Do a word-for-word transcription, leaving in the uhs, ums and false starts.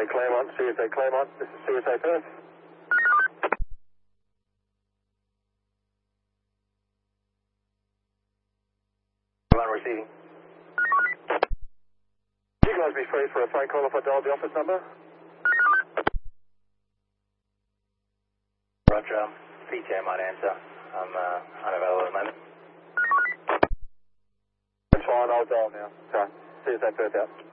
A Claremont, C S A Claremont, this is C S A Perth. One receiving. Would you guys be free for a phone call if I dialed the office number? Roger, P T A might answer. I'm uh, unavailable at the moment. That's fine, I'll dial now. So, C S A Perth out.